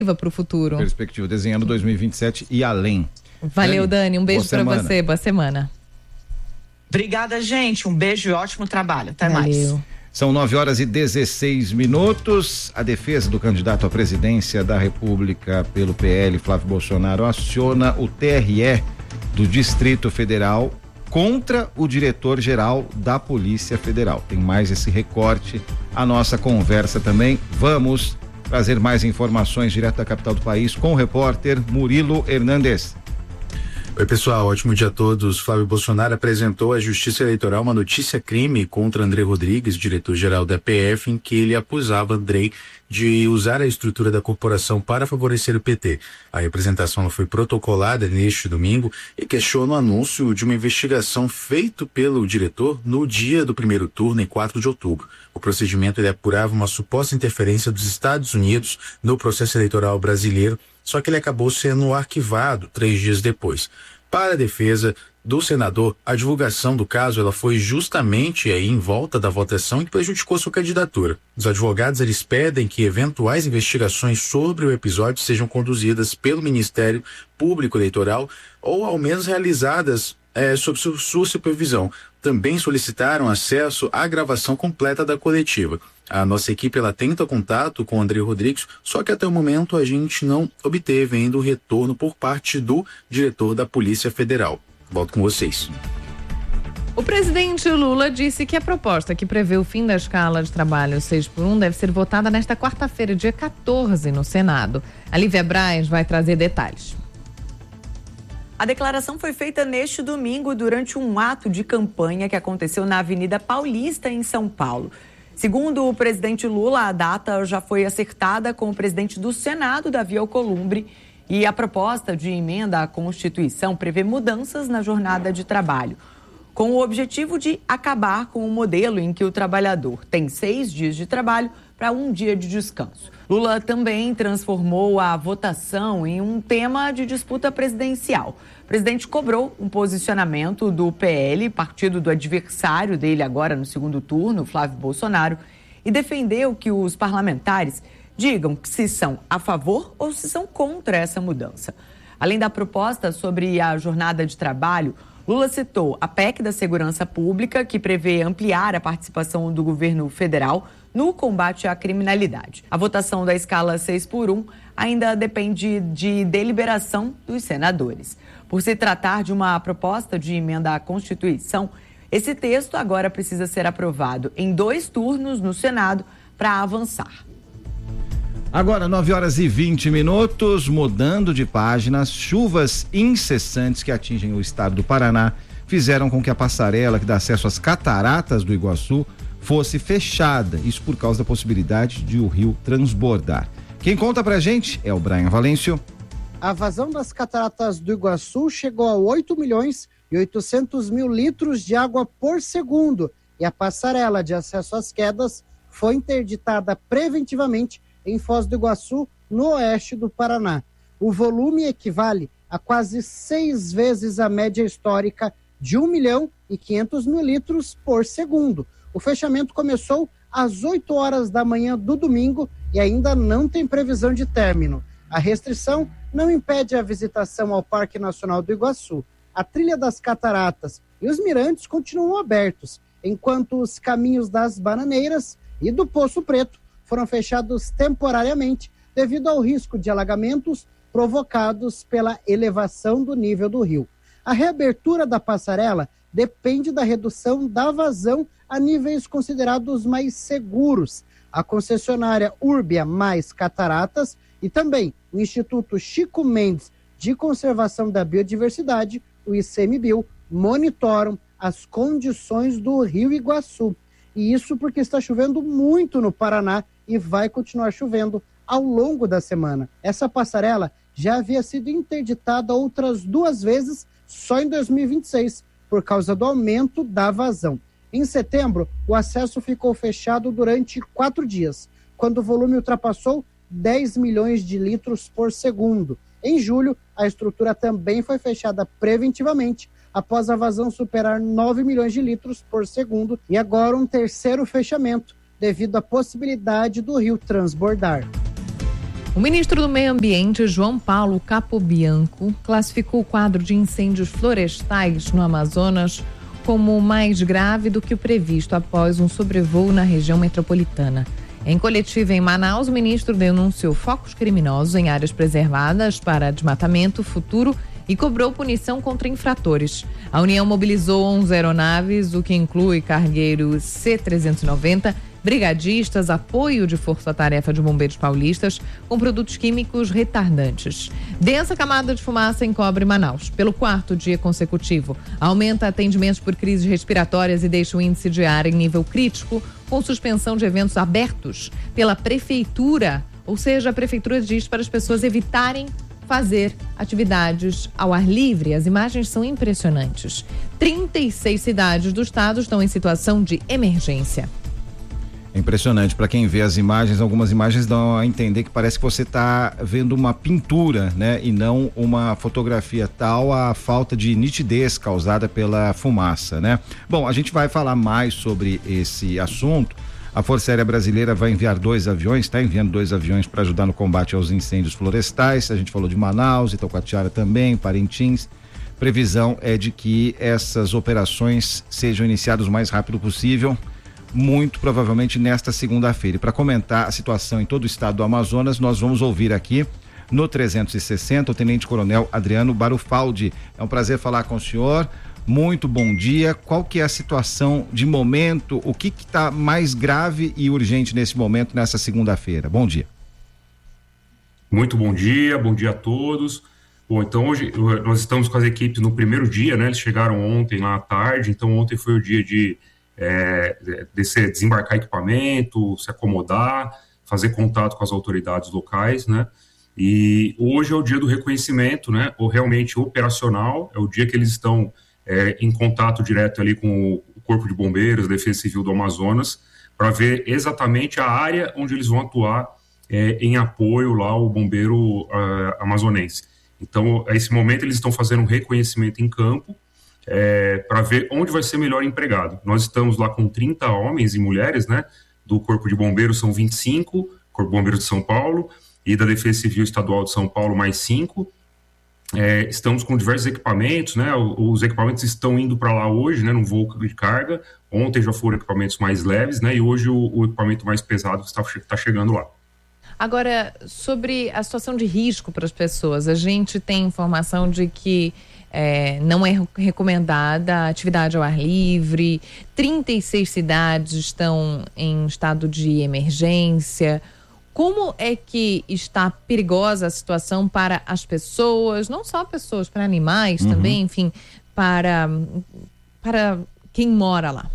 para o futuro. Perspectiva, desenhando 2027 e além. Valeu, Dani. Um beijo para você. Boa semana. Obrigada, gente. Um beijo e ótimo trabalho. Até mais. São 9h16. A defesa do candidato à presidência da República pelo PL, Flávio Bolsonaro, aciona o TRE do Distrito Federal contra o diretor-geral da Polícia Federal. Tem mais esse recorte, a nossa conversa também. Vamos trazer mais informações direto da capital do país com o repórter Murilo Hernandes. Oi, pessoal, ótimo dia a todos. Flávio Bolsonaro apresentou à Justiça Eleitoral uma notícia-crime contra André Rodrigues, diretor-geral da PF, em que ele acusava André de usar a estrutura da corporação para favorecer o PT. A representação foi protocolada neste domingo e questiona o anúncio de uma investigação feita pelo diretor no dia do primeiro turno, em 4 de outubro. O procedimento ele apurava uma suposta interferência dos Estados Unidos no processo eleitoral brasileiro, só que ele acabou sendo arquivado 3 dias depois. Para a defesa do senador, a divulgação do caso ela foi justamente aí em volta da votação que prejudicou sua candidatura. Os advogados eles pedem que eventuais investigações sobre o episódio sejam conduzidas pelo Ministério Público Eleitoral ou ao menos realizadas sob sua supervisão. Também solicitaram acesso à gravação completa da coletiva. A nossa equipe ela tenta contato com o André Rodrigues, só que até o momento a gente não obteve ainda o retorno por parte do diretor da Polícia Federal. Volto com vocês. O presidente Lula disse que a proposta que prevê o fim da escala de trabalho 6x1 deve ser votada nesta quarta-feira, dia 14, no Senado. A Lívia Braz vai trazer detalhes. A declaração foi feita neste domingo durante um ato de campanha que aconteceu na Avenida Paulista, em São Paulo. Segundo o presidente Lula, a data já foi acertada com o presidente do Senado, Davi Alcolumbre, e a proposta de emenda à Constituição prevê mudanças na jornada de trabalho, com o objetivo de acabar com o modelo em que o trabalhador tem 6 dias de trabalho para 1 dia de descanso. Lula também transformou a votação em um tema de disputa presidencial. O presidente cobrou um posicionamento do PL, partido do adversário dele agora no segundo turno, Flávio Bolsonaro, e defendeu que os parlamentares digam se são a favor ou se são contra essa mudança. Além da proposta sobre a jornada de trabalho, Lula citou a PEC da Segurança Pública, que prevê ampliar a participação do governo federal no combate à criminalidade. A votação da escala 6x1 ainda depende de deliberação dos senadores. Por se tratar de uma proposta de emenda à Constituição, esse texto agora precisa ser aprovado em 2 turnos no Senado para avançar. Agora, 9h20, mudando de páginas, chuvas incessantes que atingem o estado do Paraná fizeram com que a passarela que dá acesso às cataratas do Iguaçu fosse fechada, isso por causa da possibilidade de o rio transbordar. Quem conta pra gente é o Brian Valêncio. A vazão das cataratas do Iguaçu chegou a 8.800.000 litros de água por segundo e a passarela de acesso às quedas foi interditada preventivamente em Foz do Iguaçu, no oeste do Paraná. O volume equivale a quase 6 vezes a média histórica de 1.500.000 litros por segundo. O fechamento começou às 8 horas da manhã do domingo e ainda não tem previsão de término. A restrição não impede a visitação ao Parque Nacional do Iguaçu. A trilha das cataratas e os mirantes continuam abertos, enquanto os caminhos das Bananeiras e do Poço Preto foram fechados temporariamente devido ao risco de alagamentos provocados pela elevação do nível do rio. A reabertura da passarela depende da redução da vazão a níveis considerados mais seguros. A concessionária Urbia mais Cataratas e também o Instituto Chico Mendes de Conservação da Biodiversidade, o ICMBio, monitoram as condições do Rio Iguaçu. E isso porque está chovendo muito no Paraná e vai continuar chovendo ao longo da semana. Essa passarela já havia sido interditada outras 2 vezes só em 2026, por causa do aumento da vazão. Em setembro, o acesso ficou fechado durante 4 dias, quando o volume ultrapassou 10 milhões de litros por segundo. Em julho, a estrutura também foi fechada preventivamente, após a vazão superar 9 milhões de litros por segundo, e agora um terceiro fechamento, devido à possibilidade do rio transbordar. O ministro do Meio Ambiente, João Paulo Capobianco, classificou o quadro de incêndios florestais no Amazonas como mais grave do que o previsto após um sobrevoo na região metropolitana. Em coletiva em Manaus, o ministro denunciou focos criminosos em áreas preservadas para desmatamento futuro e cobrou punição contra infratores. A União mobilizou 11 aeronaves, o que inclui cargueiros C-390, brigadistas, apoio de força-tarefa de bombeiros paulistas com produtos químicos retardantes. Densa camada de fumaça encobre Manaus. Pelo 4º dia consecutivo, aumenta atendimentos por crises respiratórias e deixa o índice de ar em nível crítico, com suspensão de eventos abertos pela prefeitura. Ou seja, a prefeitura diz para as pessoas evitarem fazer atividades ao ar livre. As imagens são impressionantes. 36 cidades do estado estão em situação de emergência. É impressionante, para quem vê as imagens, algumas imagens dão a entender que parece que você está vendo uma pintura, né? E não uma fotografia, tal a falta de nitidez causada pela fumaça, né? Bom, a gente vai falar mais sobre esse assunto. A Força Aérea Brasileira vai enviar 2 aviões, está enviando 2 aviões para ajudar no combate aos incêndios florestais. A gente falou de Manaus, Itacoatiara também, Parintins. Previsão é de que essas operações sejam iniciadas o mais rápido possível, muito provavelmente nesta segunda-feira. E para comentar a situação em todo o estado do Amazonas, nós vamos ouvir aqui no 360 o Tenente-Coronel Adriano Barufaldi. É um prazer falar com o senhor. Muito bom dia. Qual que é a situação de momento? O que está mais grave e urgente nesse momento, nessa segunda-feira? Bom dia. Muito bom dia a todos. Bom, então hoje nós estamos com as equipes no primeiro dia, né? Eles chegaram ontem lá à tarde, então ontem foi o dia de desembarcar equipamento, se acomodar, fazer contato com as autoridades locais, né? E hoje é o dia do reconhecimento, né? Ou realmente operacional, é o dia que eles estão em contato direto ali com o Corpo de Bombeiros, Defesa Civil do Amazonas, para ver exatamente a área onde eles vão atuar em apoio lá ao bombeiro amazonense. Então, a esse momento eles estão fazendo um reconhecimento em campo, para ver onde vai ser melhor empregado. Nós estamos lá com 30 homens e mulheres, né? Do Corpo de Bombeiros são 25, Corpo de Bombeiros de São Paulo, e da Defesa Civil Estadual de São Paulo mais 5. Estamos com diversos equipamentos, né? Os equipamentos estão indo para lá hoje, né? No voo de carga. Ontem já foram equipamentos mais leves, né? E hoje o equipamento mais pesado está chegando lá. Agora, sobre a situação de risco para as pessoas, a gente tem informação de que não é recomendada a atividade ao ar livre, 36 cidades estão em estado de emergência. Como é que está perigosa a situação para as pessoas, não só pessoas, para animais também, enfim, para quem mora lá?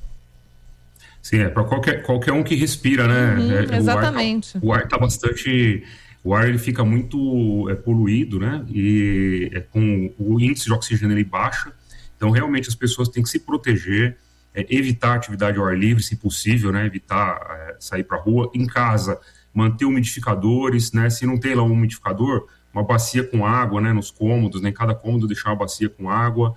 Sim, para qualquer um que respira, né? Exatamente. O ar está bastante... O ar ele fica muito poluído, né? E com o índice de oxigênio ele baixa. Então, realmente, as pessoas têm que se proteger, evitar atividade ao ar livre, se possível, né? Evitar sair para a rua. Em casa, manter umidificadores, né? Se não tem lá um umidificador, uma bacia com água, né? Nos cômodos, né? Em cada cômodo deixar uma bacia com água.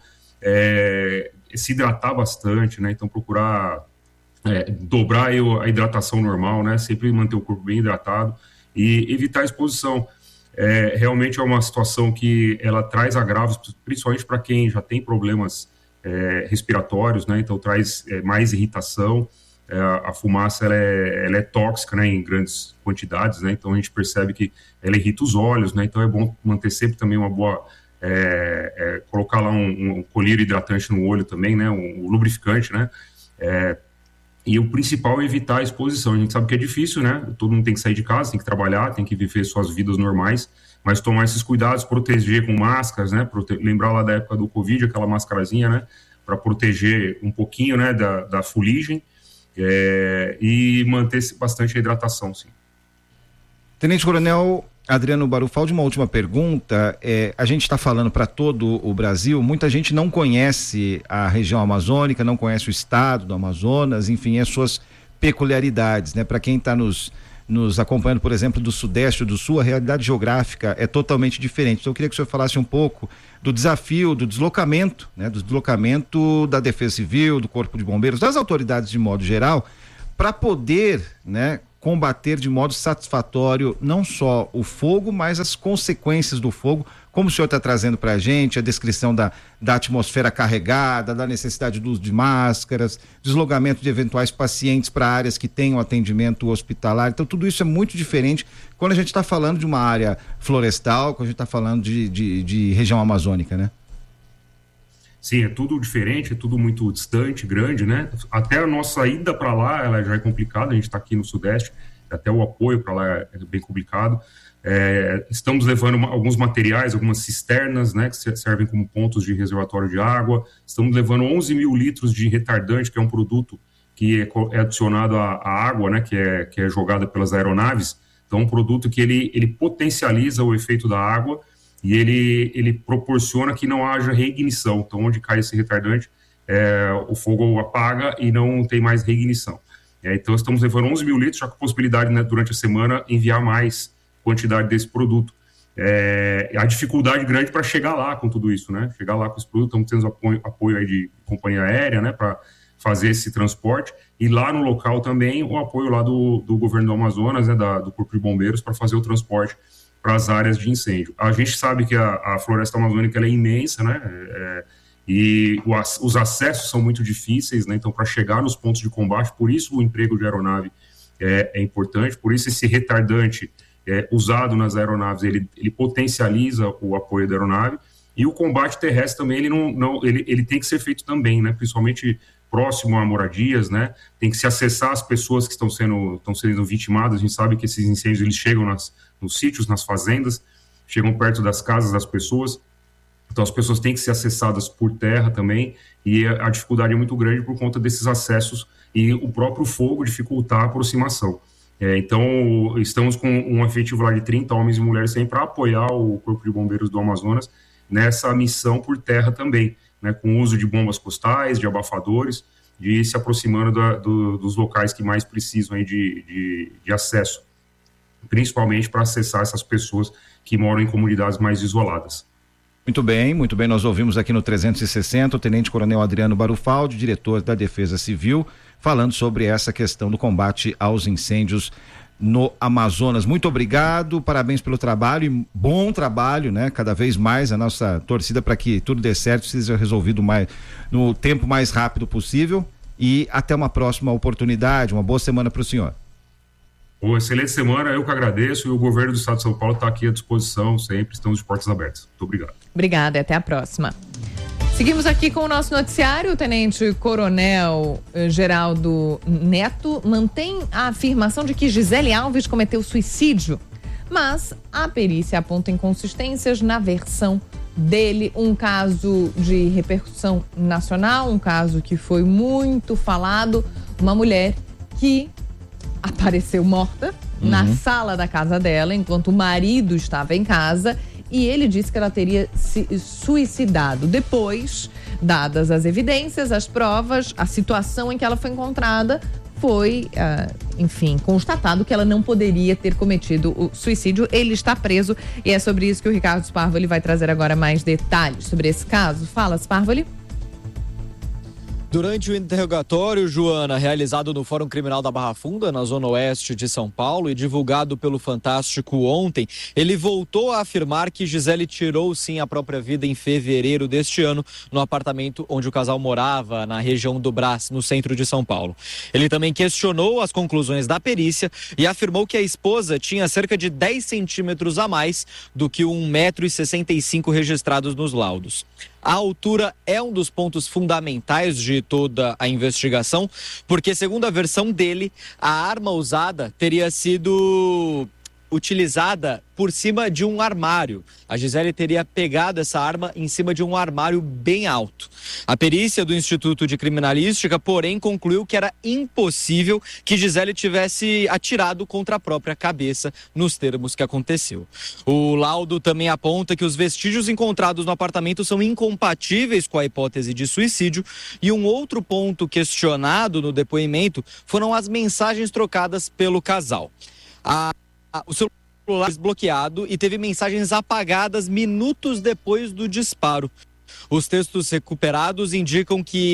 Se hidratar bastante, né? Então, procurar dobrar a hidratação normal, né? Sempre manter o corpo bem hidratado. E evitar a exposição. Realmente é uma situação que ela traz agravos, principalmente para quem já tem problemas respiratórios, né? Então traz mais irritação. A fumaça ela é tóxica, né? Em grandes quantidades, né? Então a gente percebe que ela irrita os olhos, né? Então é bom manter sempre também uma boa... colocar lá um colírio hidratante no olho também, né? Um lubrificante, né? E o principal é evitar a exposição. A gente sabe que é difícil, né? Todo mundo tem que sair de casa, tem que trabalhar, tem que viver suas vidas normais, mas tomar esses cuidados, proteger com máscaras, né? Lembrar lá da época do Covid, aquela máscarazinha, né? Para proteger um pouquinho, né? Da fuligem e manter bastante a hidratação, sim. Tenente Coronel Adriano Barufaldi, uma última pergunta. A gente está falando para todo o Brasil, muita gente não conhece a região amazônica, não conhece o estado do Amazonas, enfim, as suas peculiaridades, né? Para quem está nos acompanhando, por exemplo, do Sudeste ou do Sul, a realidade geográfica é totalmente diferente. Então eu queria que o senhor falasse um pouco do desafio, do deslocamento, né? Do deslocamento da Defesa Civil, do Corpo de Bombeiros, das autoridades de modo geral, para poder, né, combater de modo satisfatório não só o fogo, mas as consequências do fogo, como o senhor está trazendo para a gente, a descrição da atmosfera carregada, da necessidade do uso de máscaras, deslocamento de eventuais pacientes para áreas que tenham atendimento hospitalar. Então, tudo isso é muito diferente quando a gente está falando de uma área florestal, quando a gente está falando de região amazônica, né? Sim, é tudo diferente, é tudo muito distante, grande, né? Até a nossa ida para lá, ela já é complicada, a gente está aqui no Sudeste, até o apoio para lá é bem complicado. Estamos levando alguns materiais, algumas cisternas, né, que servem como pontos de reservatório de água. Estamos levando 11 mil litros de retardante, que é um produto que é adicionado à água, né, que é jogada pelas aeronaves. Então, um produto que ele potencializa o efeito da água e ele proporciona que não haja reignição. Então, onde cai esse retardante, o fogo apaga e não tem mais reignição. Então, estamos levando 11 mil litros, já com possibilidade, né, durante a semana, enviar mais quantidade desse produto. A dificuldade grande para chegar lá com tudo isso, né? Chegar lá com esse produto, estamos tendo apoio aí de companhia aérea, né, para fazer esse transporte, e lá no local também o apoio lá do governo do Amazonas, né, do Corpo de Bombeiros, para fazer o transporte para as áreas de incêndio. A gente sabe que a floresta amazônica ela é imensa, né? E os acessos são muito difíceis, né? Então, para chegar nos pontos de combate, por isso o emprego de aeronave é importante, por isso esse retardante usado nas aeronaves, ele potencializa o apoio da aeronave, e o combate terrestre também, ele tem que ser feito também, né? Principalmente próximo a moradias, né? Tem que se acessar as pessoas que estão sendo vitimadas. A gente sabe que esses incêndios, eles chegam nos sítios, nas fazendas, chegam perto das casas das pessoas. Então, as pessoas têm que ser acessadas por terra também, e a dificuldade é muito grande por conta desses acessos e o próprio fogo dificultar a aproximação. Então, estamos com um efetivo lá de 30 homens e mulheres para apoiar o Corpo de Bombeiros do Amazonas nessa missão por terra também, né, com o uso de bombas costais, de abafadores, de ir se aproximando dos locais que mais precisam aí de acesso, principalmente para acessar essas pessoas que moram em comunidades mais isoladas. Muito bem, nós ouvimos aqui no 360 o Tenente Coronel Adriano Barufaldi, diretor da Defesa Civil, falando sobre essa questão do combate aos incêndios no Amazonas. Muito obrigado, parabéns pelo trabalho, e bom trabalho, né? Cada vez mais a nossa torcida para que tudo dê certo, seja resolvido no tempo mais rápido possível, e até uma próxima oportunidade. Uma boa semana para o senhor. Uma excelente semana, eu que agradeço, e o governo do estado de São Paulo está aqui à disposição sempre, estamos de portas abertas. Muito obrigado. Obrigada, até a próxima. Seguimos aqui com o nosso noticiário. O Tenente Coronel Geraldo Neto mantém a afirmação de que Gisele Alves cometeu suicídio, mas a perícia aponta inconsistências na versão dele. Um caso de repercussão nacional, um caso que foi muito falado, uma mulher que apareceu morta na sala da casa dela, enquanto o marido estava em casa, e ele disse que ela teria se suicidado. Depois, dadas as evidências, as provas, a situação em que ela foi encontrada, foi, constatado que ela não poderia ter cometido o suicídio. Ele está preso, e é sobre isso que o Ricardo Sparvoli vai trazer agora mais detalhes sobre esse caso. Fala, Sparvoli. Durante o interrogatório, Joana, realizado no Fórum Criminal da Barra Funda, na zona oeste de São Paulo, e divulgado pelo Fantástico ontem, ele voltou a afirmar que Gisele tirou sim a própria vida em fevereiro deste ano, no apartamento onde o casal morava, na região do Brás, no centro de São Paulo. Ele também questionou as conclusões da perícia e afirmou que a esposa tinha cerca de 10 centímetros a mais do que 1,65 m registrados nos laudos. A altura é um dos pontos fundamentais de toda a investigação, porque, segundo a versão dele, a arma usada teria sido utilizada por cima de um armário. A Gisele teria pegado essa arma em cima de um armário bem alto. A perícia do Instituto de Criminalística, porém, concluiu que era impossível que Gisele tivesse atirado contra a própria cabeça, nos termos que aconteceu. O laudo também aponta que os vestígios encontrados no apartamento são incompatíveis com a hipótese de suicídio, e um outro ponto questionado no depoimento foram as mensagens trocadas pelo casal. O celular desbloqueado e teve mensagens apagadas minutos depois do disparo. Os textos recuperados indicam que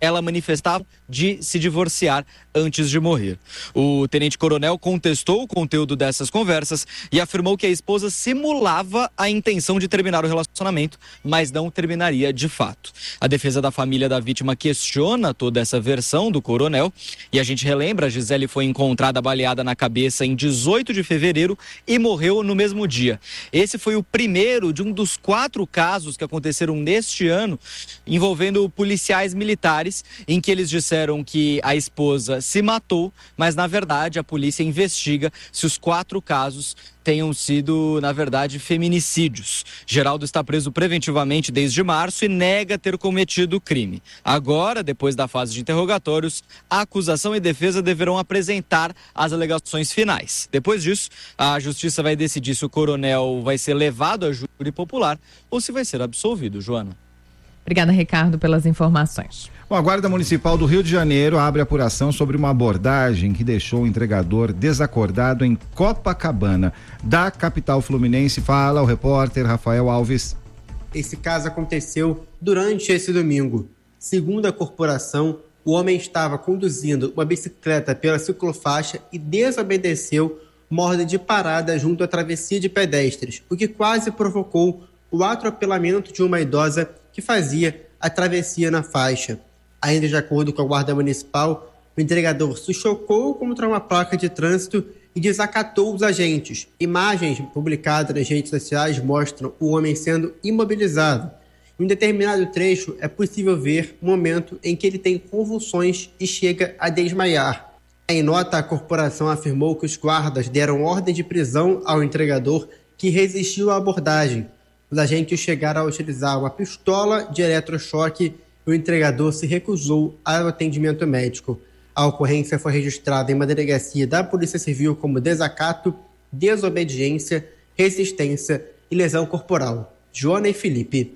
ela manifestava de se divorciar antes de morrer. O tenente-coronel contestou o conteúdo dessas conversas e afirmou que a esposa simulava a intenção de terminar o relacionamento, mas não terminaria de fato. A defesa da família da vítima questiona toda essa versão do coronel e a gente relembra, a Gisele foi encontrada baleada na cabeça em 18 de fevereiro e morreu no mesmo dia. Esse foi o primeiro de um dos 4 casos que aconteceram neste ano envolvendo policiais militares, em que eles disseram que a esposa se matou, mas na verdade a polícia investiga se os 4 casos tenham sido, na verdade, feminicídios. Geraldo está preso preventivamente desde março e nega ter cometido o crime. Agora, depois da fase de interrogatórios, a acusação e defesa deverão apresentar as alegações finais. Depois disso, a justiça vai decidir se o coronel vai ser levado a júri popular ou se vai ser absolvido. Joana. Obrigada, Ricardo, pelas informações. Bom, a Guarda Municipal do Rio de Janeiro abre apuração sobre uma abordagem que deixou o entregador desacordado em Copacabana. Da capital fluminense, fala o repórter Rafael Alves. Esse caso aconteceu durante esse domingo. Segundo a corporação, o homem estava conduzindo uma bicicleta pela ciclofaixa e desobedeceu uma ordem de parada junto à travessia de pedestres, o que quase provocou o atropelamento de uma idosa que fazia a travessia na faixa. Ainda de acordo com a Guarda Municipal, o entregador se chocou contra uma placa de trânsito e desacatou os agentes. Imagens publicadas nas redes sociais mostram o homem sendo imobilizado. Em um determinado trecho, é possível ver o momento em que ele tem convulsões e chega a desmaiar. Em nota, a corporação afirmou que os guardas deram ordem de prisão ao entregador, que resistiu à abordagem. Os agentes chegaram a utilizar uma pistola de eletrochoque e o entregador se recusou ao atendimento médico. A ocorrência foi registrada em uma delegacia da Polícia Civil como desacato, desobediência, resistência e lesão corporal. Joana e Felipe.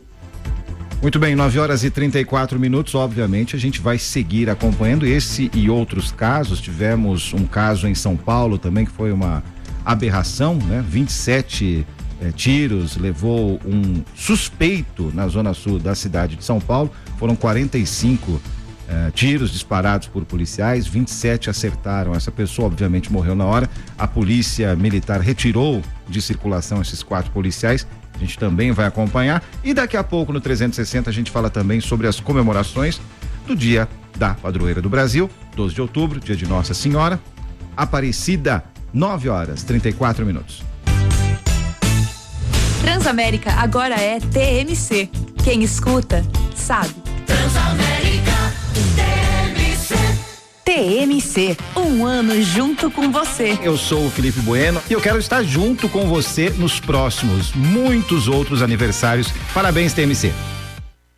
Muito bem, 9h34. Obviamente, a gente vai seguir acompanhando esse e outros casos. Tivemos um caso em São Paulo também que foi uma aberração, né? 27 tiros, levou um suspeito na zona sul da cidade de São Paulo. Foram 45 tiros disparados por policiais, 27 acertaram. Essa pessoa obviamente morreu na hora. A polícia militar retirou de circulação esses 4 policiais. A gente também vai acompanhar e daqui a pouco no 360 a gente fala também sobre as comemorações do Dia da Padroeira do Brasil, 12 de outubro, dia de Nossa Senhora Aparecida, 9h34. Transamérica agora é TMC. Quem escuta, sabe. Transamérica, TMC, um ano junto com você. Eu sou o Felipe Bueno e eu quero estar junto com você nos próximos, muitos outros aniversários. Parabéns, TMC.